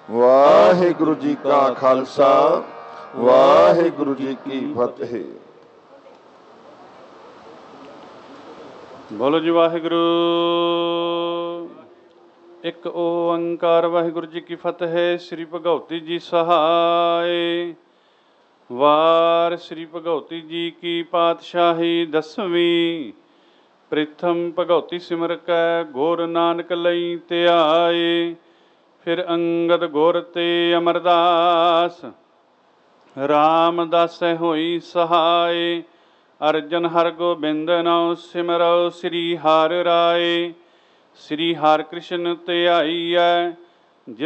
ਵਾਹਿਗੁਰੂ ਜੀ ਕਾ ਖਾਲਸਾ, ਵਾਹਿਗੁਰੂ ਜੀ ਕੀ ਫਤਿਹ। ਬੋਲੋ ਜੀ ਵਾਹਿਗੁਰੂ। ਇੱਕ ਓੰਕਾਰ ਵਾਹਿਗੁਰੂ ਜੀ ਕੀ ਫਤਿਹ। ਸ੍ਰੀ ਭਗਉਤੀ ਜੀ ਸਹਾਇ। ਵਾਰ ਸ੍ਰੀ ਭਗਉਤੀ ਜੀ ਕੀ ਪਾਤਸ਼ਾਹੀ ਦਸਵੀਂ। ਪ੍ਰਿਥਮ ਭਗਉਤੀ ਸਿਮਰ ਕੈ ਗੁਰ ਨਾਨਕ ਲਈ ਧਿਆਏ। ਫਿਰ ਅੰਗਦ ਗੁਰ ਤੇ ਅਮਰਦਾਸ ਰਾਮਦਾਸੈ ਹੋਈ ਸਹਾਇ। ਅਰਜਨ ਹਰ ਗੋਬਿੰਦ ਨਾਉ ਸਿਮਰਉ ਸ੍ਰੀ ਹਰਿ ਰਾਏ। ਸ੍ਰੀ ਹਰਿ ਕ੍ਰਿਸ਼ਨ ਧਿਆਈਐ